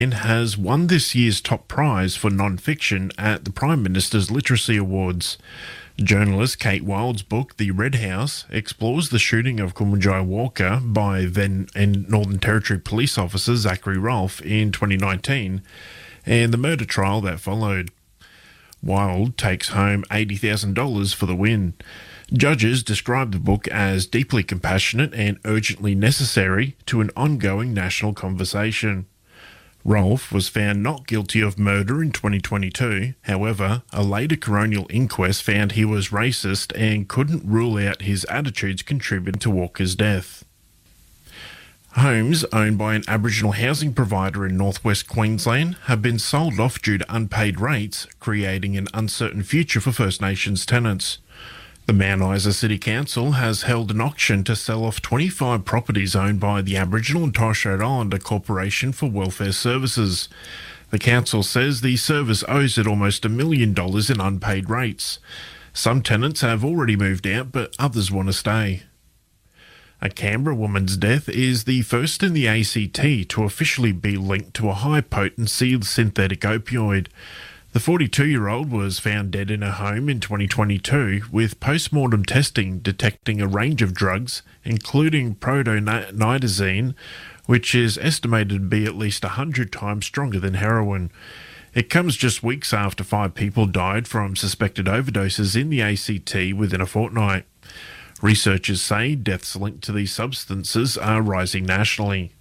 has won this year's top prize for non-fiction at the Prime Minister's Literacy Awards. Journalist Kate Wild's book, The Red House, explores the shooting of Kumanjai Walker by then Northern Territory police officer Zachary Rolfe in 2019 and the murder trial that followed. Wild takes home $80,000 for the win. Judges describe the book as deeply compassionate and urgently necessary to an ongoing national conversation. Rolfe was found not guilty of murder in 2022. However, a later coronial inquest found he was racist and couldn't rule out his attitudes contributing to Walker's death. Homes owned by an Aboriginal housing provider in northwest Queensland have been sold off due to unpaid rates, creating an uncertain future for First Nations tenants. The Mount Isa City Council has held an auction to sell off 25 properties owned by the Aboriginal and Torres Strait Islander Corporation for Welfare Services. The council says the service owes it almost $1 million in unpaid rates. Some tenants have already moved out, but others want to stay. A Canberra woman's death is the first in the ACT to officially be linked to a high-potency synthetic opioid. The 42-year-old was found dead in her home in 2022, with post-mortem testing detecting a range of drugs, including protonidazine, which is estimated to be at least 100 times stronger than heroin. It comes just weeks after 5 people died from suspected overdoses in the ACT within a fortnight. Researchers say deaths linked to these substances are rising nationally.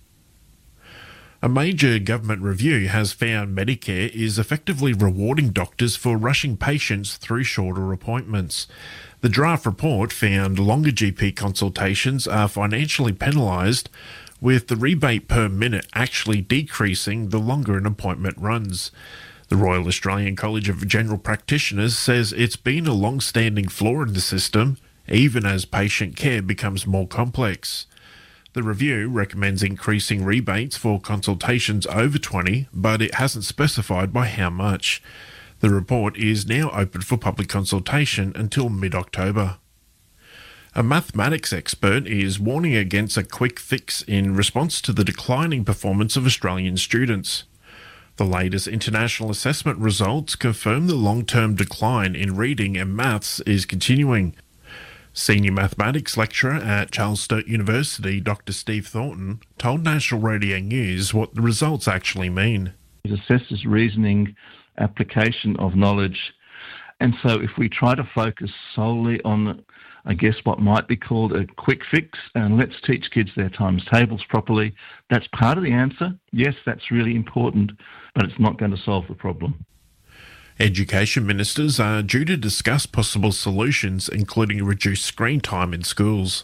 A major government review has found Medicare is effectively rewarding doctors for rushing patients through shorter appointments. The draft report found longer GP consultations are financially penalised, with the rebate per minute actually decreasing the longer an appointment runs. The Royal Australian College of General Practitioners says it's been a long-standing flaw in the system, even as patient care becomes more complex. The review recommends increasing rebates for consultations over 20, but it hasn't specified by how much. The report is now open for public consultation until mid-October. A mathematics expert is warning against a quick fix in response to the declining performance of Australian students. The latest international assessment results confirm the long-term decline in reading and maths is continuing. Senior mathematics lecturer at Charles Sturt University, Dr. Steve Thornton, told National Radio News what the results actually mean. It assesses reasoning, application of knowledge, and so if we try to focus solely on, what might be called a quick fix, and let's teach kids their times tables properly, that's part of the answer. Yes, that's really important, but it's not going to solve the problem. Education ministers are due to discuss possible solutions, including reduced screen time in schools.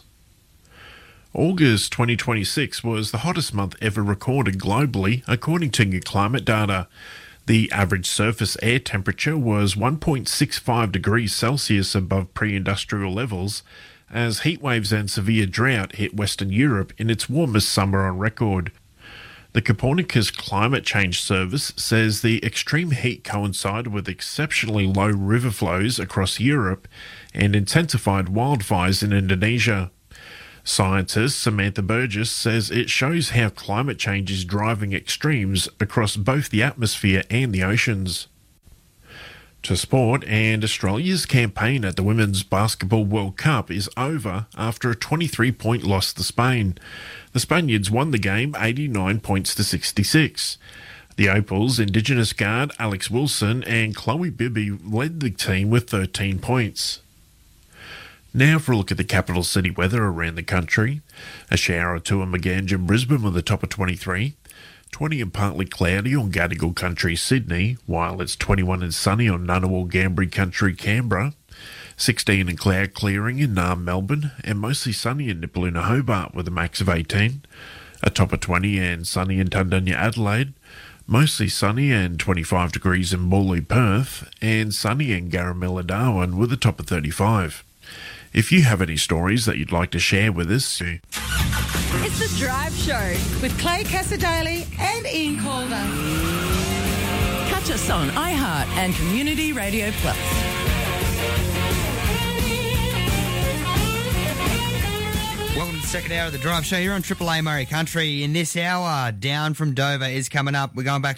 August 2026 was the hottest month ever recorded globally, according to new climate data. The average surface air temperature was 1.65 degrees Celsius above pre-industrial levels, as heatwaves and severe drought hit Western Europe in its warmest summer on record. The Copernicus Climate Change Service says the extreme heat coincided with exceptionally low river flows across Europe and intensified wildfires in Indonesia. Scientist Samantha Burgess says it shows how climate change is driving extremes across both the atmosphere and the oceans. To sport, and Australia's campaign at the Women's Basketball World Cup is over after a 23-point loss to Spain. The Spaniards won the game 89 points to 66. The Opals' Indigenous guard Alex Wilson and Chloe Bibby led the team with 13 points. Now for a look at the capital city weather around the country. A shower or two in Maganja and Brisbane with a top of 23. 20 and partly cloudy on Gadigal Country, Sydney, while it's 21 and sunny on Ngunnawal Ngambri Country, Canberra. 16 and cloud clearing in Naarm, Melbourne, and mostly sunny in Nipaluna, Hobart with a max of 18. A top of 20 and sunny in Tundunya, Adelaide. Mostly sunny and 25 degrees in Morley, Perth, and sunny in Garamilla, Darwin with a top of 35. If you have any stories that you'd like to share with us, it's The Drive Show with Clay Casadale and Ian Calder. Catch us on iHeart and Community Radio Plus. Welcome to the second hour of the Drive Show here on Triple A Murray Country. In this hour, Down from Dover is coming up. We're going back